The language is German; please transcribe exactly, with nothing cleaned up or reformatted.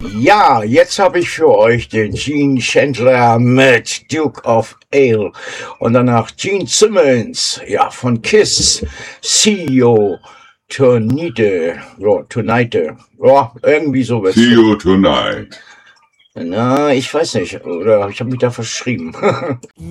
Ja, jetzt habe ich für euch den Gene Chandler mit Duke of Ale und danach Gene Simmons, ja, von Kiss, See You Tonight, ja, Tonight, ja, irgendwie so wird's. See You Tonight. Na, ich weiß nicht, oder ich habe mich da verschrieben.